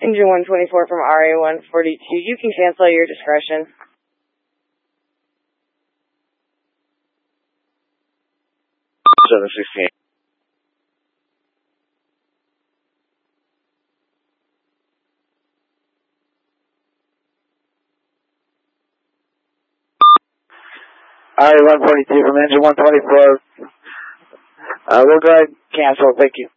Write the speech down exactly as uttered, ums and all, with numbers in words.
Engine one twenty-four from R A one forty-two. You can cancel at your discretion. seven sixteen. R A one forty-two from engine one twenty-four. Uh, we'll go ahead and cancel. Thank you.